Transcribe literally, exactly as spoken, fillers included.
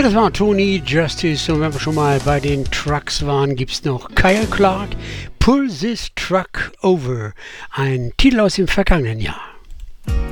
das war Tony Justice, und wenn wir schon mal bei den Trucks waren, gibt es noch Kyle Clark, Pull This Truck Over, ein Titel aus dem vergangenen Jahr.